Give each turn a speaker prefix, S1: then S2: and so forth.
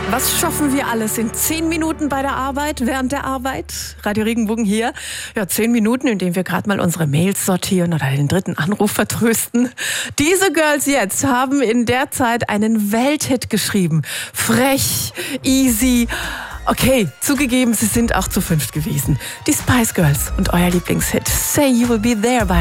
S1: Was schaffen wir alles in 10 Minuten bei der Arbeit, während der Arbeit? Radio Regenbogen hier. Ja, 10 Minuten, in denen wir gerade mal unsere Mails sortieren oder den dritten Anruf vertrösten. Diese Girls jetzt haben in der Zeit einen Welthit geschrieben. Frech, easy. Okay, zugegeben, sie sind auch zu 5 gewesen. Die Spice Girls und euer Lieblingshit Say You Will Be There bei